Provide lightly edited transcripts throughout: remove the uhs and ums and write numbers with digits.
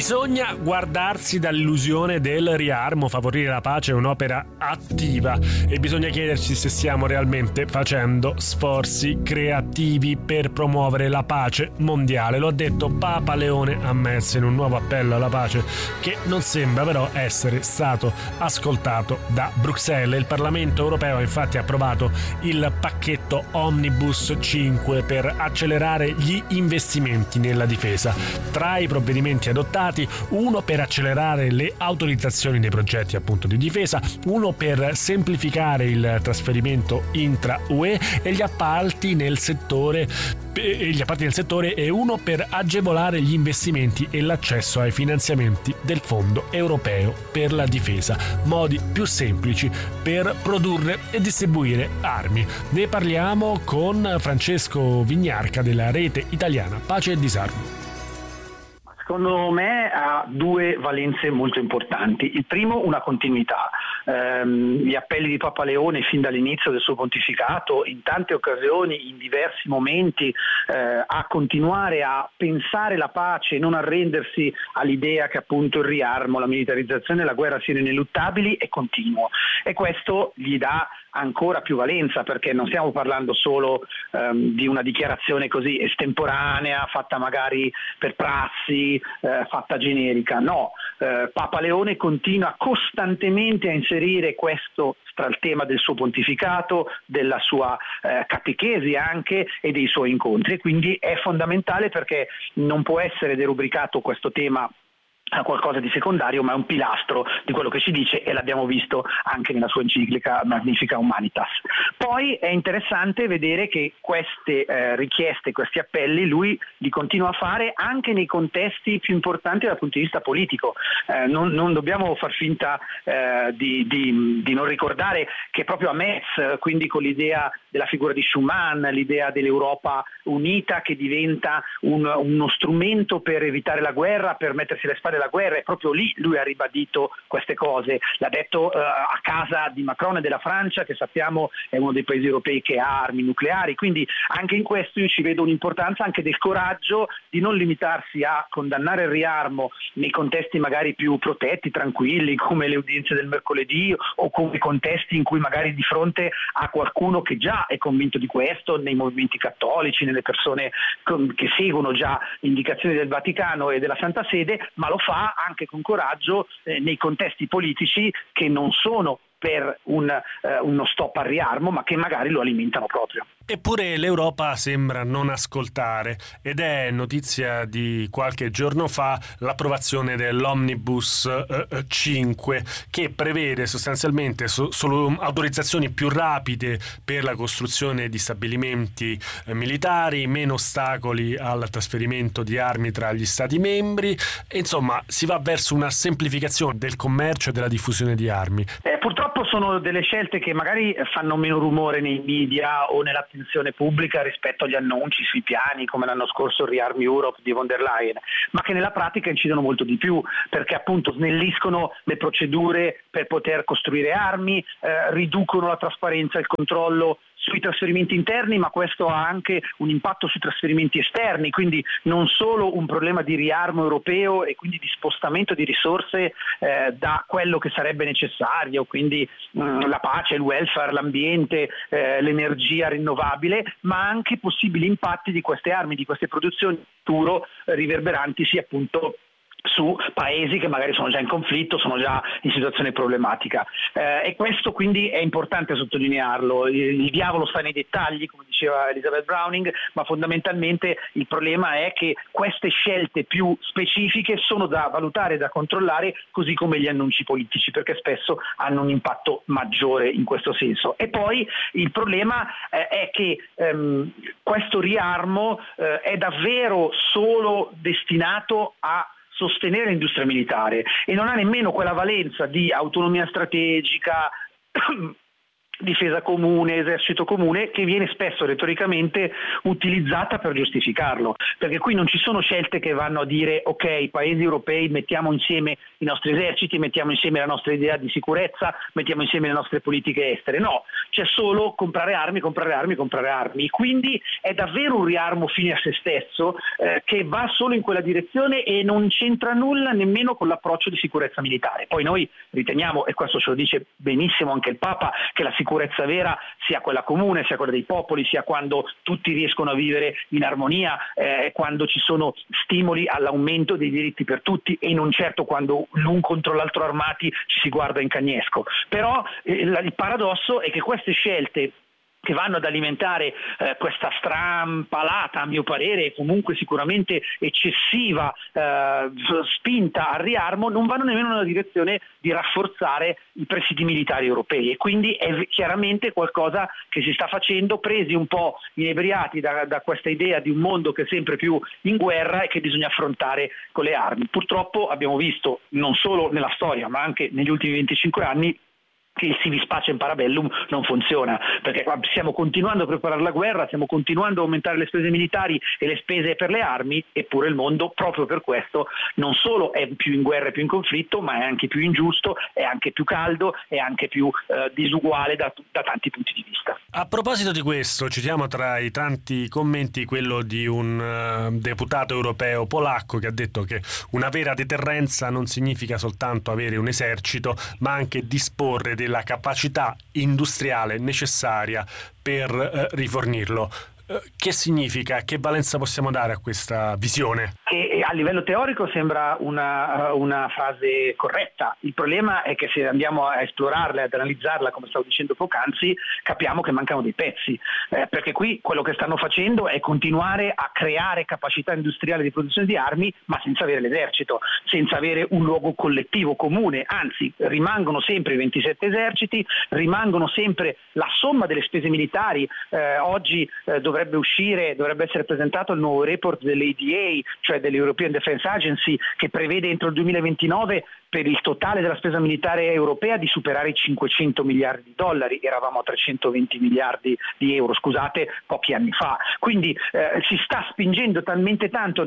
Bisogna guardarsi dall'illusione del riarmo. Favorire la pace è un'opera attiva e bisogna chiedersi se stiamo realmente facendo sforzi creativi per promuovere la pace mondiale. Lo ha detto Papa Leone a Metz in un nuovo appello alla pace che non sembra però essere stato ascoltato da Bruxelles. Il Parlamento europeo ha infatti approvato il pacchetto Omnibus 5 per accelerare gli investimenti nella difesa. Tra i provvedimenti adottati, uno per accelerare le autorizzazioni dei progetti appunto di difesa, uno per semplificare il trasferimento intra UE e gli appalti nel settore e uno per agevolare gli investimenti e l'accesso ai finanziamenti del Fondo Europeo per la Difesa, modi più semplici per produrre e distribuire armi. Ne parliamo con Francesco Vignarca della Rete Italiana Pace e Disarmo. Secondo me ha due valenze molto importanti. Il primo, una continuità. Gli appelli di Papa Leone fin dall'inizio del suo pontificato, in tante occasioni, in diversi momenti, a continuare a pensare la pace e non arrendersi all'idea che appunto il riarmo, la militarizzazione e la guerra siano ineluttabili, è continuo. E questo gli dà ancora più valenza, perché non stiamo parlando solo di una dichiarazione così estemporanea, fatta magari per prassi, fatta generica. No, Papa Leone continua costantemente a inserire questo tra il tema del suo pontificato, della sua catechesi anche e dei suoi incontri, quindi è fondamentale perché non può essere derubricato questo tema a qualcosa di secondario, ma è un pilastro di quello che ci dice, e l'abbiamo visto anche nella sua enciclica Magnifica Humanitas. Poi è interessante vedere che queste richieste, questi appelli, lui li continua a fare anche nei contesti più importanti dal punto di vista politico. Non dobbiamo far finta di non ricordare che proprio a Metz, quindi con l'idea della figura di Schuman, l'idea dell'Europa unita che diventa uno strumento per evitare la guerra, per mettersi alle spalle la guerra, e proprio lì lui ha ribadito queste cose. L'ha detto a casa di Macron e della Francia, che sappiamo è uno dei paesi europei che ha armi nucleari, quindi anche in questo io ci vedo un'importanza anche del coraggio di non limitarsi a condannare il riarmo nei contesti magari più protetti, tranquilli, come le udienze del mercoledì, o come contesti in cui magari di fronte a qualcuno che già è convinto di questo, nei movimenti cattolici, nelle persone che seguono già indicazioni del Vaticano e della Santa Sede, ma lo fa anche con coraggio nei contesti politici che non sono per uno stop al riarmo, ma che magari lo alimentano proprio. Eppure l'Europa sembra non ascoltare, ed è notizia di qualche giorno fa l'approvazione dell'Omnibus 5, che prevede sostanzialmente solo autorizzazioni più rapide per la costruzione di stabilimenti militari, meno ostacoli al trasferimento di armi tra gli Stati membri, e insomma si va verso una semplificazione del commercio e della diffusione di armi. Purtroppo sono delle scelte che magari fanno meno rumore nei media o nell'attenzione pubblica rispetto agli annunci sui piani, come l'anno scorso il Rearm Europe di von der Leyen, ma che nella pratica incidono molto di più, perché appunto snelliscono le procedure per poter costruire armi, riducono la trasparenza e il controllo sui trasferimenti interni, ma questo ha anche un impatto sui trasferimenti esterni, quindi non solo un problema di riarmo europeo e quindi di spostamento di risorse da quello che sarebbe necessario, quindi la pace, il welfare, l'ambiente, l'energia rinnovabile, ma anche possibili impatti di queste armi, di queste produzioni in futuro, riverberantisi appunto su paesi che magari sono già in conflitto, sono già in situazione problematica, e questo quindi è importante sottolinearlo. Il diavolo sta nei dettagli, come diceva Elizabeth Browning, ma fondamentalmente il problema è che queste scelte più specifiche sono da valutare e da controllare, così come gli annunci politici, perché spesso hanno un impatto maggiore in questo senso. E poi il problema è che questo riarmo è davvero solo destinato a sostenere l'industria militare e non ha nemmeno quella valenza di autonomia strategica difesa comune, esercito comune, che viene spesso retoricamente utilizzata per giustificarlo, perché qui non ci sono scelte che vanno a dire ok, paesi europei, mettiamo insieme i nostri eserciti, mettiamo insieme la nostra idea di sicurezza, mettiamo insieme le nostre politiche estere, no, c'è solo comprare armi, quindi è davvero un riarmo fine a se stesso che va solo in quella direzione e non c'entra nulla nemmeno con l'approccio di sicurezza militare. Poi noi riteniamo, e questo ce lo dice benissimo anche il Papa, che la sicurezza vera sia quella comune, sia quella dei popoli, sia quando tutti riescono a vivere in armonia, quando ci sono stimoli all'aumento dei diritti per tutti e non certo quando l'un contro l'altro armati ci si guarda in cagnesco. Però il paradosso è che queste scelte che vanno ad alimentare questa strampalata, a mio parere, comunque sicuramente eccessiva spinta al riarmo, non vanno nemmeno nella direzione di rafforzare i presidi militari europei, e quindi è chiaramente qualcosa che si sta facendo presi un po' inebriati da questa idea di un mondo che è sempre più in guerra e che bisogna affrontare con le armi. Purtroppo abbiamo visto, non solo nella storia ma anche negli ultimi 25 anni, che il si vis pacem parabellum non funziona, perché stiamo continuando a preparare la guerra, stiamo continuando a aumentare le spese militari e le spese per le armi, eppure il mondo proprio per questo non solo è più in guerra e più in conflitto, ma è anche più ingiusto, è anche più caldo, è anche più disuguale da tanti punti di vista. A proposito di questo, citiamo tra i tanti commenti quello di un deputato europeo polacco che ha detto che una vera deterrenza non significa soltanto avere un esercito, ma anche disporre della capacità industriale necessaria per rifornirlo. Che significa? Che valenza possiamo dare a questa visione? Che a livello teorico sembra una frase corretta. Il problema è che se andiamo a esplorarla e ad analizzarla, come stavo dicendo poc'anzi, capiamo che mancano dei pezzi, perché qui quello che stanno facendo è continuare a creare capacità industriale di produzione di armi, ma senza avere l'esercito, senza avere un luogo collettivo comune, anzi rimangono sempre i 27 eserciti, rimangono sempre la somma delle spese militari. Oggi dovrebbe essere presentato il nuovo report dell'ADA, cioè dell'European Defense Agency, che prevede entro il 2029 per il totale della spesa militare europea di superare i 500 miliardi di dollari, eravamo a 320 miliardi di euro, pochi anni fa. Quindi si sta spingendo talmente tanto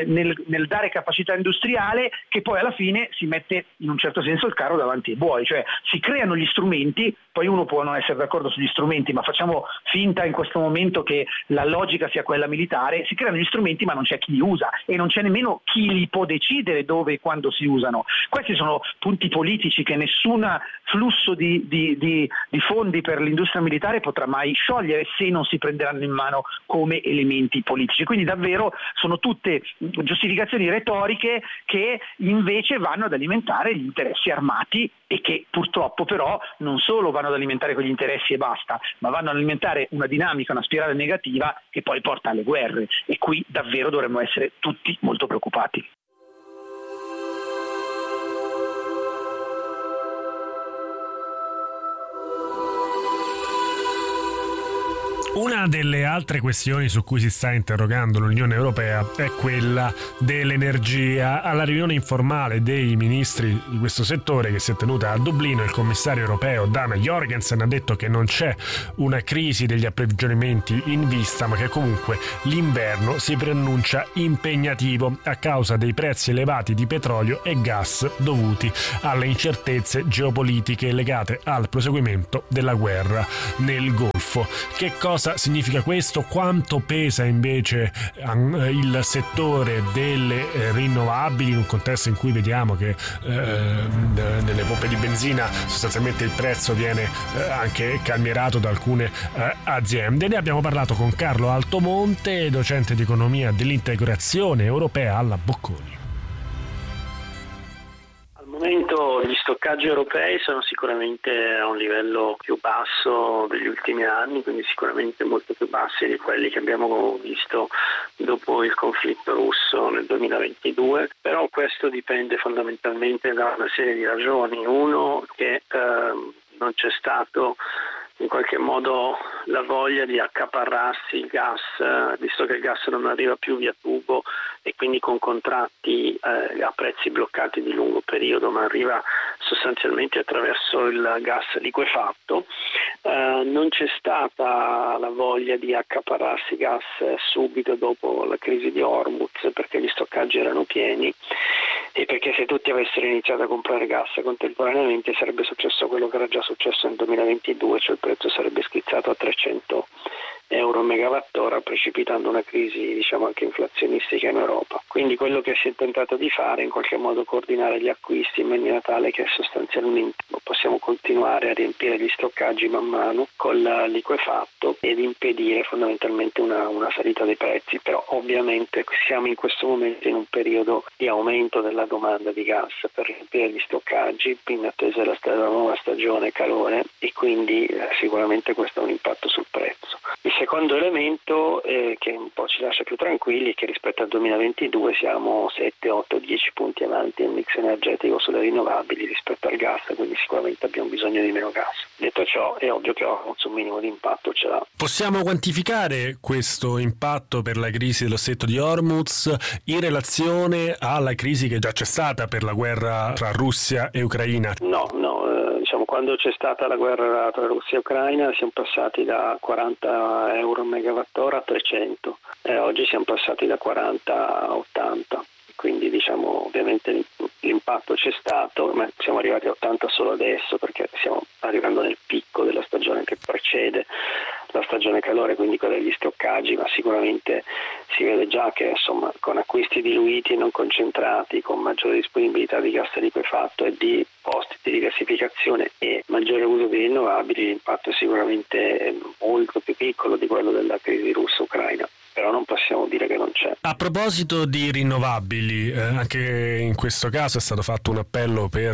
nel dare capacità industriale che poi alla fine si mette in un certo senso il carro davanti ai buoi, cioè si creano gli strumenti, poi uno può non essere d'accordo sugli strumenti, ma facciamo finta in questo momento che la logica sia quella militare, si creano gli strumenti ma non c'è chi li usa e non c'è nemmeno chi li può decidere dove e quando si usano. Questi sono punti politici che nessun flusso di fondi per l'industria militare potrà mai sciogliere se non si prenderanno in mano come elementi politici. Quindi davvero sono tutte giustificazioni retoriche che invece vanno ad alimentare gli interessi armati e che purtroppo però non solo vanno ad alimentare quegli interessi e basta, ma vanno ad alimentare una dinamica, una spirale negativa che poi porta alle guerre, e qui davvero dovremmo essere tutti molto preoccupati. Una delle altre questioni su cui si sta interrogando l'Unione Europea è quella dell'energia. Alla riunione informale dei ministri di questo settore che si è tenuta a Dublino, il commissario europeo Dan Jorgensen ha detto che non c'è una crisi degli approvvigionamenti in vista, ma che comunque l'inverno si preannuncia impegnativo a causa dei prezzi elevati di petrolio e gas dovuti alle incertezze geopolitiche legate al proseguimento della guerra nel Golfo. Che cosa significa questo? Quanto pesa invece il settore delle rinnovabili in un contesto in cui vediamo che nelle pompe di benzina sostanzialmente il prezzo viene anche calmierato da alcune aziende? Ne abbiamo parlato con Carlo Altomonte, docente di economia dell'integrazione europea alla Bocconi. Al momento gli stoccaggi europei sono sicuramente a un livello più basso degli ultimi anni, quindi sicuramente molto più bassi di quelli che abbiamo visto dopo il conflitto russo nel 2022, però questo dipende fondamentalmente da una serie di ragioni. Uno, che non c'è stato in qualche modo la voglia di accaparrarsi il gas, visto che il gas non arriva più via tubo e quindi con contratti a prezzi bloccati di lungo periodo, ma arriva sostanzialmente attraverso il gas liquefatto. Non c'è stata la voglia di accaparrarsi gas subito dopo la crisi di Hormuz, perché gli stoccaggi erano pieni e perché se tutti avessero iniziato a comprare gas contemporaneamente sarebbe successo quello che era già successo nel 2022, cioè il prezzo sarebbe schizzato a 300 euro megawattora, precipitando una crisi diciamo anche inflazionistica in Europa. Quindi quello che si è tentato di fare è in qualche modo coordinare gli acquisti in maniera tale che sostanzialmente possiamo continuare a riempire gli stoccaggi man mano col liquefatto ed impedire fondamentalmente una salita dei prezzi. Però ovviamente siamo in questo momento in un periodo di aumento della domanda di gas per riempire gli stoccaggi in attesa della nuova stagione calore, e quindi sicuramente questo ha un impatto sul prezzo. Il secondo elemento che un po' ci lascia più tranquilli è che rispetto al 2022 siamo 7, 8, 10 punti avanti nel mix energetico sulle rinnovabili rispetto al gas, quindi sicuramente abbiamo bisogno di meno gas. Detto ciò, è ovvio che un minimo di impatto ce l'ha. Possiamo quantificare questo impatto per la crisi dello Stretto di Hormuz in relazione alla crisi che già c'è stata per la guerra tra Russia e Ucraina? No, diciamo quando c'è stata la guerra tra Russia e Ucraina siamo passati da 40 euro megawattora a 300, oggi siamo passati da 40 a 80. Quindi diciamo ovviamente l'impatto c'è stato, ma siamo arrivati a 80 solo adesso perché stiamo arrivando nel picco della stagione che precede la stagione calore, quindi quella degli stoccaggi, ma sicuramente si vede già che insomma con acquisti diluiti e non concentrati, con maggiore disponibilità di gas liquefatto e di posti di rigassificazione e maggiore uso di rinnovabili, l'impatto è sicuramente molto più piccolo di quello della crisi russo-ucraina. Però non possiamo dire che non c'è. A proposito di rinnovabili, anche in questo caso è stato fatto un appello per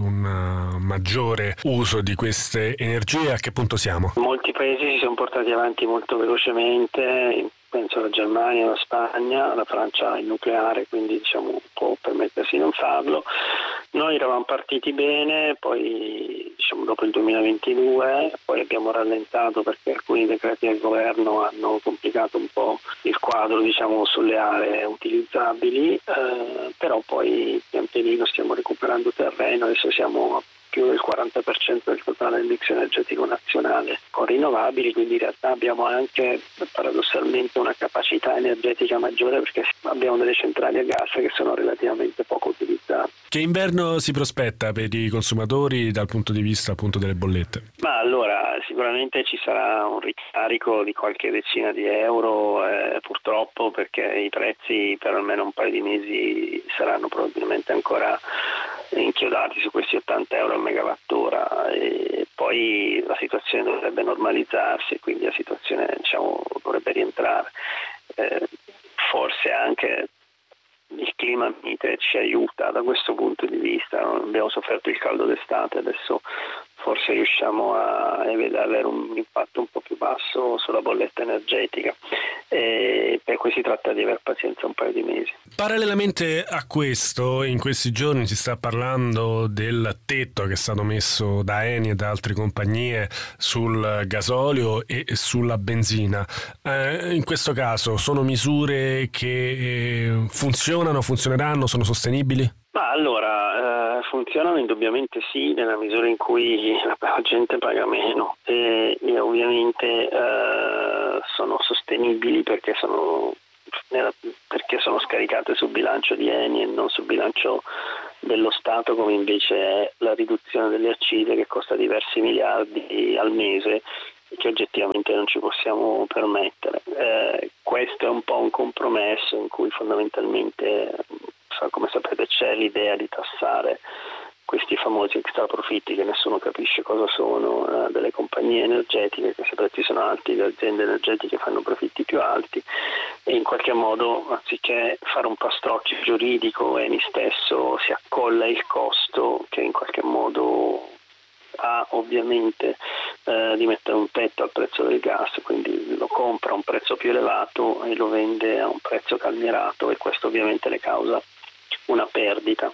un maggiore uso di queste energie. A che punto siamo? Molti paesi si sono portati avanti molto velocemente, penso alla Germania, alla Spagna, la Francia ha il nucleare, quindi diciamo può permettersi di non farlo. Noi eravamo partiti bene, poi diciamo dopo il 2022, poi abbiamo rallentato perché alcuni decreti del governo hanno complicato un po' il quadro diciamo sulle aree utilizzabili, però poi pian pianino stiamo recuperando terreno, adesso siamo a più del 40% del totale del mix energetico nazionale con rinnovabili, quindi in realtà abbiamo anche paradossalmente una capacità energetica maggiore perché abbiamo delle centrali a gas che sono relativamente poco utilizzate. Che inverno si prospetta per i consumatori dal punto di vista appunto delle bollette? Ma allora sicuramente ci sarà un ricarico di qualche decina di euro purtroppo, perché i prezzi per almeno un paio di mesi saranno probabilmente ancora inchiodati su questi 80 euro al megawattora, e poi la situazione dovrebbe normalizzarsi e quindi la situazione diciamo dovrebbe rientrare. Forse anche il clima mite ci aiuta da questo punto di vista, abbiamo sofferto il caldo d'estate, adesso forse riusciamo a avere un impatto un po' più basso sulla bolletta energetica, e per cui si tratta di aver pazienza un paio di mesi. Parallelamente a questo, in questi giorni si sta parlando del tetto che è stato messo da Eni e da altre compagnie sul gasolio e sulla benzina. In questo caso sono misure che funzioneranno, sono sostenibili? Ma allora, funzionano indubbiamente sì, nella misura in cui la gente paga meno e ovviamente sono sostenibili perché sono scaricate sul bilancio di Eni e non sul bilancio dello Stato, come invece è la riduzione delle accise che costa diversi miliardi al mese e che oggettivamente non ci possiamo permettere. Questo è un po' un compromesso in cui fondamentalmente, come sapete, c'è l'idea di tassare questi famosi extra profitti che nessuno capisce cosa sono, delle compagnie energetiche, che se i prezzi sono alti le aziende energetiche fanno profitti più alti, e in qualche modo anziché fare un pastrocchio giuridico Eni stesso si accolla il costo che in qualche modo ha ovviamente di mettere un tetto al prezzo del gas, quindi lo compra a un prezzo più elevato e lo vende a un prezzo calmierato, e questo ovviamente le causa una perdita.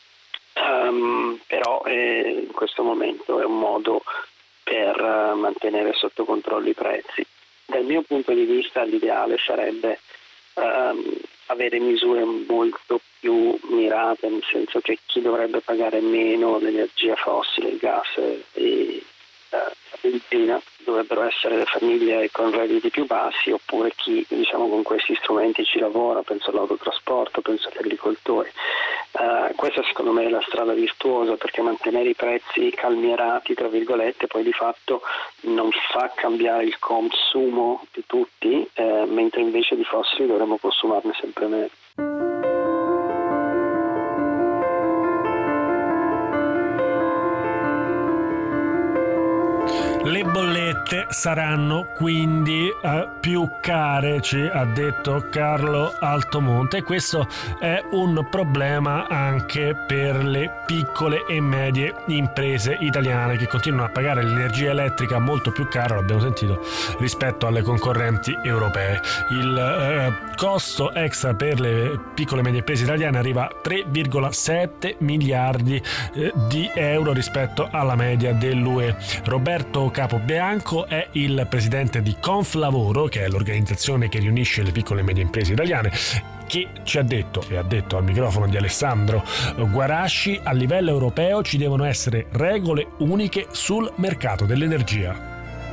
Però in questo momento è un modo per mantenere sotto controllo i prezzi. Dal mio punto di vista l'ideale sarebbe avere misure molto più mirate, nel senso che chi dovrebbe pagare meno l'energia fossile, il gas e la benzina dovrebbero essere le famiglie con redditi più bassi, oppure chi con questi strumenti ci lavora, penso all'autotrasporto, penso agli agricoltori. Questa secondo me è la strada virtuosa, perché mantenere i prezzi calmierati tra virgolette poi di fatto non fa cambiare il consumo di tutti, mentre invece di fossili dovremmo consumarne sempre meno. Le bollette saranno quindi più care, ci ha detto Carlo Altomonte, e questo è un problema anche per le piccole e medie imprese italiane, che continuano a pagare l'energia elettrica molto più cara, l'abbiamo sentito, rispetto alle concorrenti europee. Il costo extra per le piccole e medie imprese italiane arriva a 3,7 miliardi di euro rispetto alla media dell'UE. Roberto Capobianco è il presidente di Conflavoro, che è l'organizzazione che riunisce le piccole e medie imprese italiane, che ci ha detto, e ha detto al microfono di Alessandro Guarasci: a livello europeo ci devono essere regole uniche sul mercato dell'energia.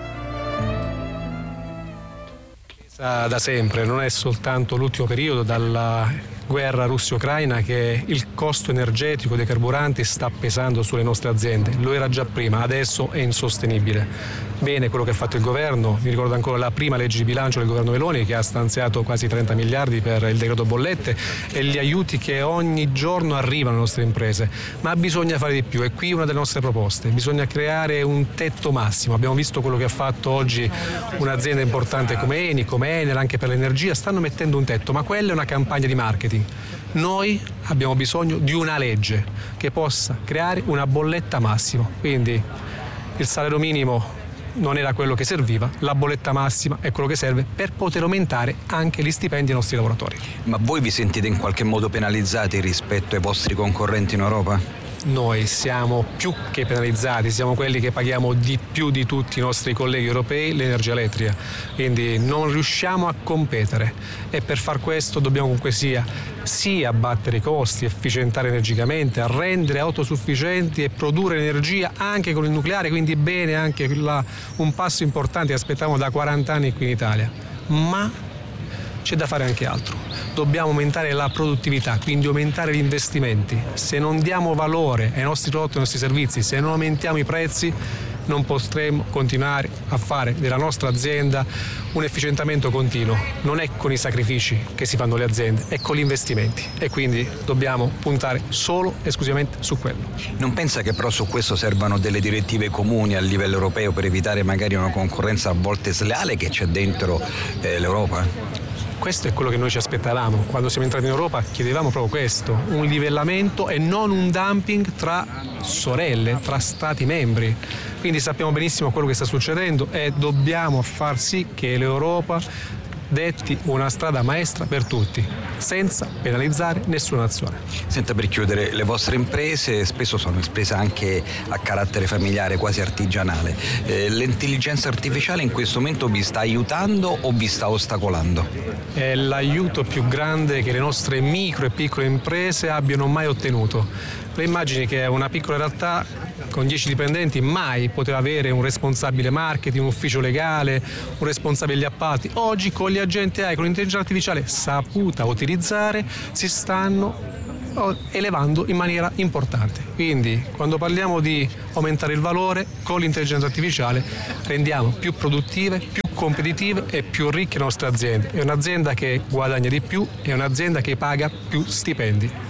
Da sempre, non è soltanto l'ultimo periodo, dalla guerra Russia-Ucraina, che il costo energetico dei carburanti sta pesando sulle nostre aziende. Lo era già prima, adesso è insostenibile. Bene quello che ha fatto il governo, mi ricordo ancora la prima legge di bilancio del governo Meloni, che ha stanziato quasi 30 miliardi per il decreto bollette e gli aiuti che ogni giorno arrivano alle nostre imprese, ma bisogna fare di più, e qui una delle nostre proposte: bisogna creare un tetto massimo. Abbiamo visto quello che ha fatto oggi un'azienda importante come Eni, come Enel, anche per l'energia, stanno mettendo un tetto, ma quella è una campagna di marketing. Noi abbiamo bisogno di una legge che possa creare una bolletta massima, quindi il salario minimo non era quello che serviva, la bolletta massima è quello che serve per poter aumentare anche gli stipendi ai nostri lavoratori. Ma voi vi sentite in qualche modo penalizzati rispetto ai vostri concorrenti in Europa? Noi siamo più che penalizzati, siamo quelli che paghiamo di più di tutti i nostri colleghi europei l'energia elettrica, quindi non riusciamo a competere, e per far questo dobbiamo comunque sia abbattere i costi, efficientare energicamente, rendere autosufficienti e produrre energia anche con il nucleare, quindi bene anche un passo importante che aspettavamo da 40 anni qui in Italia, ma c'è da fare anche altro. Dobbiamo aumentare la produttività, quindi aumentare gli investimenti. Se non diamo valore ai nostri prodotti, ai nostri servizi, se non aumentiamo i prezzi, non potremo continuare a fare della nostra azienda un efficientamento continuo. Non è con i sacrifici che si fanno le aziende, è con gli investimenti, e quindi dobbiamo puntare solo e esclusivamente su quello. Non pensa che però su questo servano delle direttive comuni a livello europeo per evitare magari una concorrenza a volte sleale che c'è dentro l'Europa? Questo è quello che noi ci aspettavamo. Quando siamo entrati in Europa chiedevamo proprio questo, un livellamento e non un dumping tra sorelle, tra stati membri. Quindi sappiamo benissimo quello che sta succedendo e dobbiamo far sì che l'Europa detti una strada maestra per tutti, senza penalizzare nessuna nazione. Senta, per chiudere, le vostre imprese spesso sono imprese anche a carattere familiare, quasi artigianale. L'intelligenza artificiale in questo momento vi sta aiutando o vi sta ostacolando? È l'aiuto più grande che le nostre micro e piccole imprese abbiano mai ottenuto. Le immagini che una piccola realtà con 10 dipendenti mai poteva avere un responsabile marketing, un ufficio legale, un responsabile degli appalti. Oggi con gli agenti AI, con l'intelligenza artificiale saputa utilizzare, si stanno elevando in maniera importante. Quindi quando parliamo di aumentare il valore, con l'intelligenza artificiale rendiamo più produttive, più competitive e più ricche le nostre aziende. È un'azienda che guadagna di più, è un'azienda che paga più stipendi.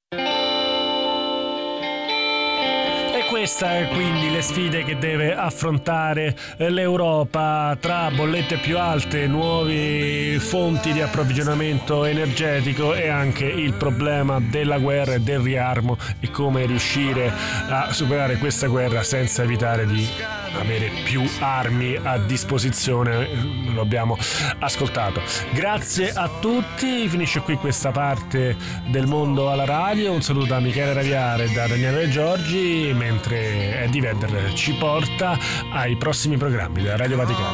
Queste quindi le sfide che deve affrontare l'Europa, tra bollette più alte, nuove fonti di approvvigionamento energetico e anche il problema della guerra e del riarmo, e come riuscire a superare questa guerra senza evitare di avere più armi a disposizione. Lo abbiamo ascoltato. Grazie a tutti, finisce qui questa parte del Mondo alla Radio. Un saluto da Michele Raviare e da Daniele Giorgi, mentre Eddie Vedder ci porta ai prossimi programmi della Radio Vaticana.